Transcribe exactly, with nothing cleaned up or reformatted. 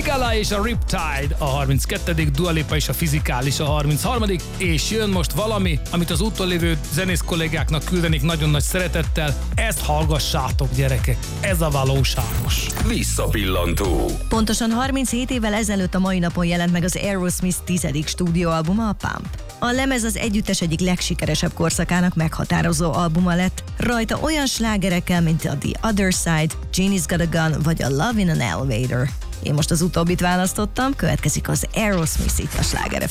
Sigala és a Riptide a harminckettedik, Dua Lipa és a Fizikális a harmincharmadik és jön most valami, amit az úton lévő zenész kollégáknak küldenik nagyon nagy szeretettel. Ezt hallgassátok, gyerekek, ez a valóságos. Visszapillantó. Pontosan harminchét évvel ezelőtt a mai napon jelent meg az Aerosmith tizedik stúdióalbuma, a Pump. A lemez az együttes egyik legsikeresebb korszakának meghatározó albuma lett, rajta olyan slágerekkel, mint a The Other Side, Genie's Got a Gun vagy a Love in an Elevator. Én most az utóbbit választottam, következik az Aerosmith itt a Sláger ef